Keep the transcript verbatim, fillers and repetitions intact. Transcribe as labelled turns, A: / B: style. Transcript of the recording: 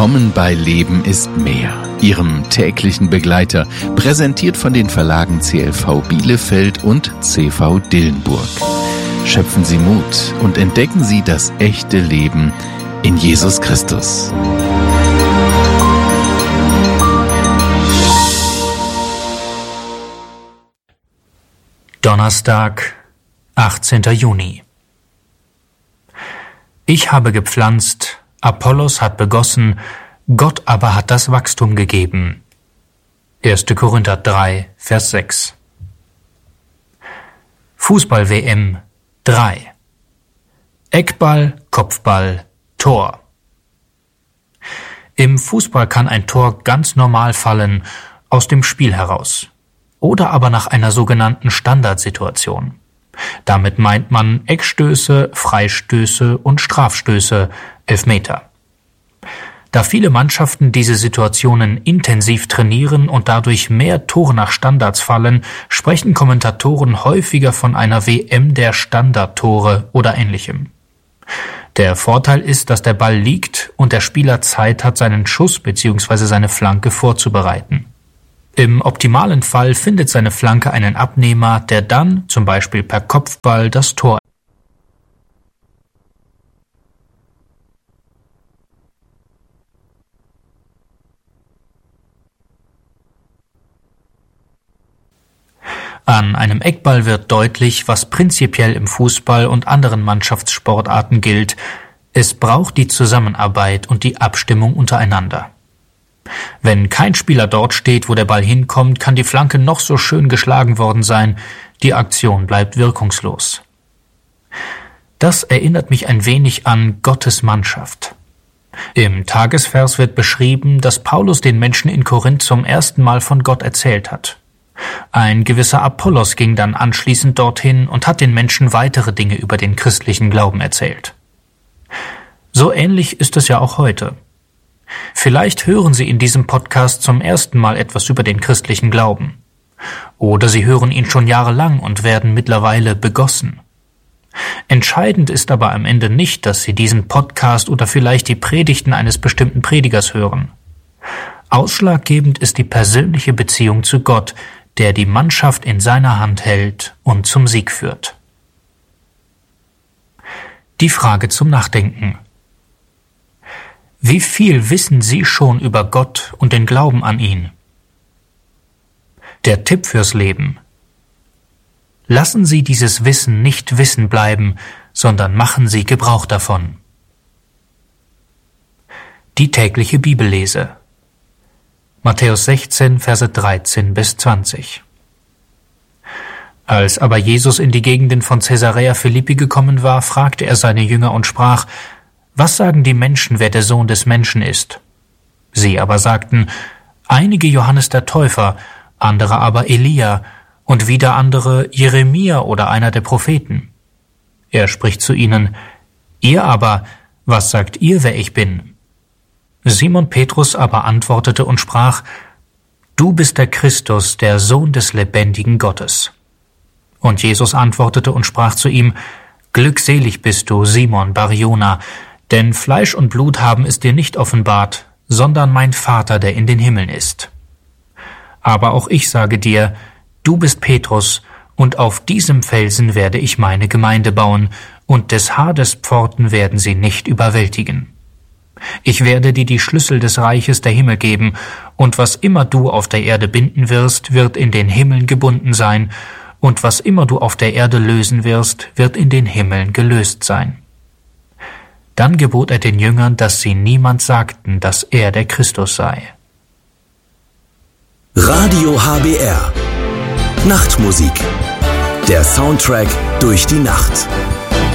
A: Willkommen bei Leben ist mehr, Ihrem täglichen Begleiter, präsentiert von den Verlagen C L V Bielefeld und C V Dillenburg. Schöpfen Sie Mut und entdecken Sie das echte Leben in Jesus Christus.
B: Donnerstag, achtzehnter Juni. Ich habe gepflanzt, Apollos hat begossen, Gott aber hat das Wachstum gegeben. erster Korinther drei, Vers sechs. Fußball-W M drei. Eckball, Kopfball, Tor. Im Fußball kann ein Tor ganz normal fallen, aus dem Spiel heraus. Oder aber nach einer sogenannten Standardsituation. Damit meint man Eckstöße, Freistöße und Strafstöße, Elfmeter. Da viele Mannschaften diese Situationen intensiv trainieren und dadurch mehr Tore nach Standards fallen, sprechen Kommentatoren häufiger von einer W M der Standardtore oder Ähnlichem. Der Vorteil ist, dass der Ball liegt und der Spieler Zeit hat, seinen Schuss bzw. seine Flanke vorzubereiten. Im optimalen Fall findet seine Flanke einen Abnehmer, der dann, zum Beispiel per Kopfball, das Tor An einem Eckball wird deutlich, was prinzipiell im Fußball und anderen Mannschaftssportarten gilt. Es braucht die Zusammenarbeit und die Abstimmung untereinander. Wenn kein Spieler dort steht, wo der Ball hinkommt, kann die Flanke noch so schön geschlagen worden sein, die Aktion bleibt wirkungslos. Das erinnert mich ein wenig an Gottes Mannschaft. Im Tagesvers wird beschrieben, dass Paulus den Menschen in Korinth zum ersten Mal von Gott erzählt hat. Ein gewisser Apollos ging dann anschließend dorthin und hat den Menschen weitere Dinge über den christlichen Glauben erzählt. So ähnlich ist es ja auch heute. Vielleicht hören Sie in diesem Podcast zum ersten Mal etwas über den christlichen Glauben. Oder Sie hören ihn schon jahrelang und werden mittlerweile begossen. Entscheidend ist aber am Ende nicht, dass Sie diesen Podcast oder vielleicht die Predigten eines bestimmten Predigers hören. Ausschlaggebend ist die persönliche Beziehung zu Gott, der die Mannschaft in seiner Hand hält und zum Sieg führt. Die Frage zum Nachdenken. Wie viel wissen Sie schon über Gott und den Glauben an ihn? Der Tipp fürs Leben. Lassen Sie dieses Wissen nicht Wissen bleiben, sondern machen Sie Gebrauch davon. Die tägliche Bibellese. Matthäus sechzehn, Verse dreizehn bis zwanzig. Als aber Jesus in die Gegenden von Caesarea Philippi gekommen war, fragte er seine Jünger und sprach: Was sagen die Menschen, wer der Sohn des Menschen ist? Sie aber sagten: Einige Johannes der Täufer, andere aber Elia und wieder andere Jeremia oder einer der Propheten. Er spricht zu ihnen: Ihr aber, was sagt ihr, wer ich bin? Simon Petrus aber antwortete und sprach: Du bist der Christus, der Sohn des lebendigen Gottes. Und Jesus antwortete und sprach zu ihm: Glückselig bist du, Simon Bar-Jona, denn Fleisch und Blut haben es dir nicht offenbart, sondern mein Vater, der in den Himmeln ist. Aber auch ich sage dir, du bist Petrus, und auf diesem Felsen werde ich meine Gemeinde bauen, und des Hades Pforten werden sie nicht überwältigen. Ich werde dir die Schlüssel des Reiches der Himmel geben, und was immer du auf der Erde binden wirst, wird in den Himmeln gebunden sein, und was immer du auf der Erde lösen wirst, wird in den Himmeln gelöst sein. Dann gebot er den Jüngern, dass sie niemand sagten, dass er der Christus sei.
C: Radio H B R. Nachtmusik. Der Soundtrack durch die Nacht.